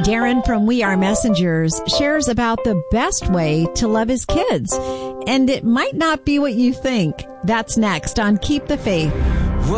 Darren from We Are Messengers shares about the best way to love his kids. And it might not be what you think. That's next on Keep the Faith.